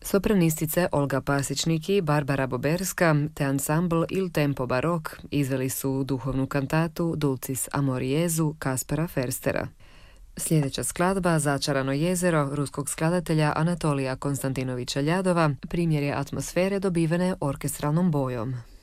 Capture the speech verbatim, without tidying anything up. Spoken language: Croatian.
Sopranistice Olga Pasičnik i Barbara Boberska te ansambl Il Tempo Barok izveli su duhovnu kantatu Dulcis Amor Jezu Kaspera Ferstera. Sljedeća skladba, Začarano jezero, ruskog skladatelja Anatolija Konstantinovića Ljadova, primjer je atmosfere dobivene orkestralnom bojom.